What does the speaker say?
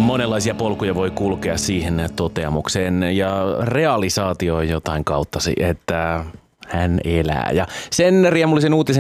Monenlaisia polkuja voi kulkea siihen toteamukseen ja realisaatioon jotain kauttasi, että hän elää. Ja sen riemullisen uutisen